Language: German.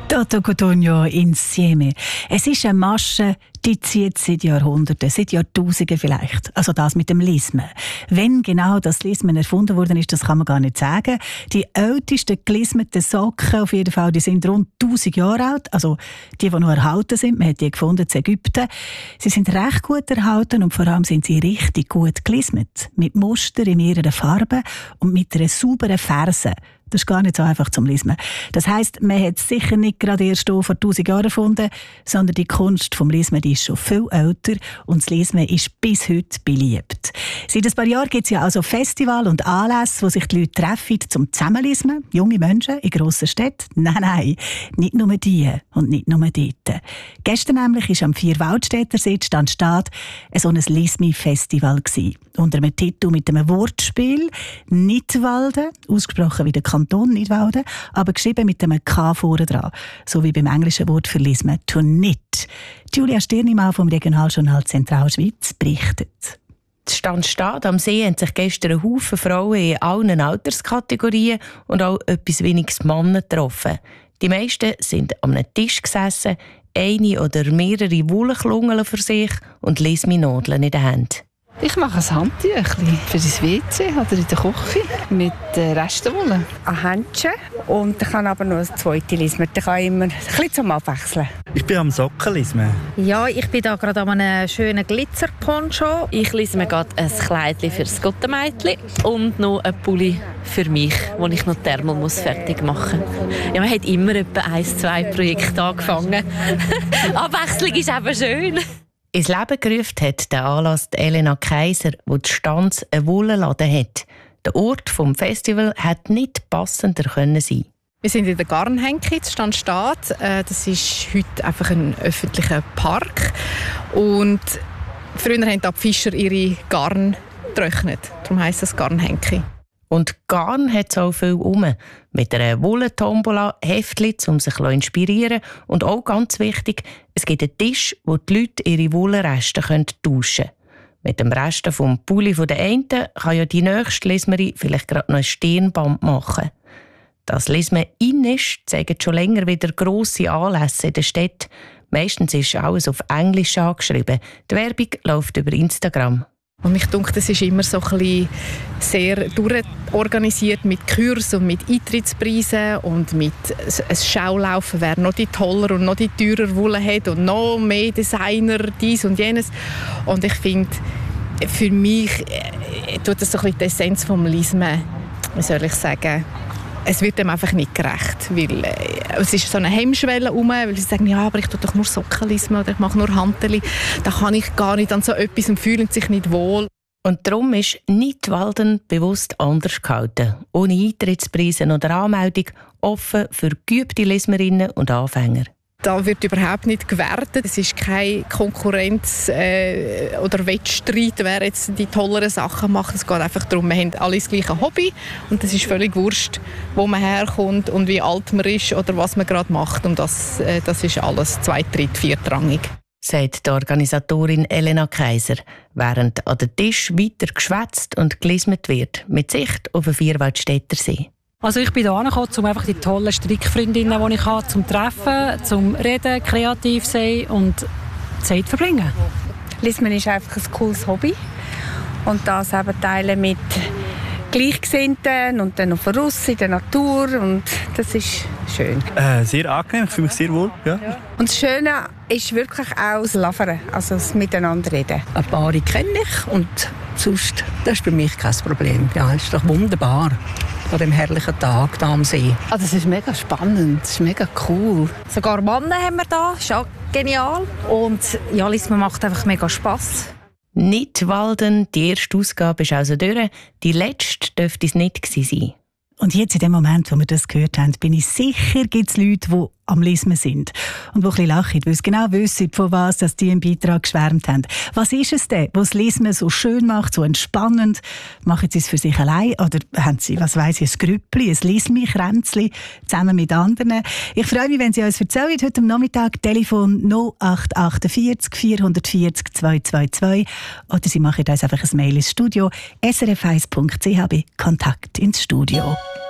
Toto Cutugno insieme. Es ist eine Masche, die zieht seit Jahrhunderten, seit Jahrtausenden vielleicht. Also das mit dem Lismen. Wenn genau das Lismen erfunden worden ist, das kann man gar nicht sagen. Die ältesten gelismeten Socken, auf jeden Fall, die sind rund 1000 Jahre alt. Also die noch erhalten sind, man hat die gefunden in Ägypten. Sie sind recht gut erhalten und vor allem sind sie richtig gut gelismet. Mit Muster in mehreren Farben und mit einer sauberen Ferse. Das ist gar nicht so einfach zum Lismen. Das heisst, man hat es sicher nicht gerade erst vor 1000 Jahren erfunden, sondern die Kunst vom Lismen die ist schon viel älter und das Lismen ist bis heute beliebt. Seit ein paar Jahren gibt es ja also Festivals und Anlässe, wo sich die Leute treffen zum Zusammenlismen. Junge Menschen in grossen Städten. Nein, nicht nur die und nicht nur dort. Gestern nämlich war am Vierwaldstätter See Stadt so ein Lismi-Festival unter einem Titel mit einem Wortspiel «Nidwalden», ausgesprochen wie der Kanton Nidwalden, aber geschrieben mit einem K vorne dran, so wie beim englischen Wort für Lismen «to knit». Julia Stirnimann vom Regionaljournal Zentralschweiz berichtet. Stadt am See haben sich gestern ein Haufen Frauen in allen Alterskategorien und auch etwas weniges Männer getroffen. Die meisten sind an einem Tisch gesessen, eine oder mehrere Wollklungeln für sich und Lismi-Nadeln in der Hand. Ich mache ein Handtüchchen für das WC oder in der Küche mit Restenwolle. Ein Händchen und ich kann aber noch eine zweite Lismen. Ich kann immer ein bisschen zum Abwechseln. Ich bin am Sockenlismen. Ja, ich bin da gerade an einem schönen Glitzerponcho. Ich lisme gerade ein Kleidchen für das Gottemädchen und noch ein Pulli für mich, wo ich noch Thermal fertig machen muss. Ja, man hat immer etwa 1-2 Projekte angefangen. Abwechslung ist eben schön. Ins Leben gerufen hat der Anlass Elena Kaiser, wo die Stanz einen Wollenladen hat. Der Ort des Festivals hätte nicht passender können sein. Wir sind in der Garnhenke, das Stand steht. Das ist heute einfach ein öffentlicher Park. Und früher haben die Fischer ihre Garn getrocknet. Darum heisst es Garnhenke. Und Garn hat es auch viel um. Mit einer Wollentombola, Heftchen, um sich zu inspirieren. Und auch ganz wichtig, es gibt einen Tisch, wo die Leute ihre Wollenreste tauschen können. Mit dem Rest vom Pulli der einen kann ja die nächste Lismerin vielleicht gerade noch ein Stirnband machen. Das Lismen in ist, zeigen schon länger wieder grosse Anlässe in der Stadt. Meistens ist alles auf Englisch angeschrieben. Die Werbung läuft über Instagram. Und mich denkt, das ist immer so ein bisschen sehr durchorganisiert mit Kursen und mit Eintrittspreisen und mit ein Schaulaufen, wer noch die toller und noch die teurer Wolle hat und noch mehr Designer, dies und jenes. Und ich finde, für mich tut das so ein bisschen die Essenz vom Lismen, wie soll ich sagen, es wird dem einfach nicht gerecht, weil es ist so eine Hemmschwelle herum, weil sie sagen, ja, aber ich tue doch nur Socken lismen oder ich mache nur Handeli. Da kann ich gar nicht an so etwas und fühlen sich nicht wohl. Und darum ist Nidwalden bewusst anders gehalten. Ohne Eintrittspreise oder Anmeldung, offen für geübte Lismerinnen und Anfänger. Da wird überhaupt nicht gewertet. Es ist keine Konkurrenz oder Wettstreit, wer jetzt die tolleren Sachen macht. Es geht einfach darum, wir haben alle das gleiche Hobby und es ist völlig wurscht, wo man herkommt und wie alt man ist oder was man gerade macht. Und das ist alles zweit-, viertrangig. Sagt die Organisatorin Elena Kaiser, während an den Tisch weiter geschwätzt und gelismet wird, mit Sicht auf den Vierwaldstätter See. Also ich bin hier angekommen, um einfach die tollen Strickfreundinnen, die ich habe, zum Treffen, zum Reden, kreativ sein und Zeit verbringen. Lismen ist einfach ein cooles Hobby und das eben teilen mit Gleichgesinnten und dann noch raus in der Natur und das ist schön. Sehr angenehm, ich fühle mich sehr wohl. Ja. Und das Schöne ist wirklich auch das Lavern, also das Miteinanderreden. Ein paar kenne ich und sonst, das ist für mich kein Problem. Ja, es ist doch wunderbar. An dem herrlichen Tag hier am See. Das ist mega spannend, das ist mega cool. Sogar Männer haben wir da, ist auch genial. Und ja, Lismen macht einfach mega Spass. Nidwalden, die erste Ausgabe ist also durch. Die letzte dürfte es nicht gewesen sein. Und jetzt in dem Moment, wo wir das gehört haben, bin ich sicher, gibt es Leute, die am Lismen sind und die ein bisschen lachen, weil sie genau wissen, von was dass die im Beitrag geschwärmt haben. Was ist es denn, was das Lismen so schön macht, so entspannend? Machen sie es für sich allein oder haben sie, was weiss ich, ein Grüppli, ein Lismi-Kränzli zusammen mit anderen? Ich freue mich, wenn Sie uns erzählen, heute am Nachmittag, Telefon 0848 440 222 oder Sie machen uns einfach ein Mail ins Studio srf1.ch bei Kontakt ins Studio.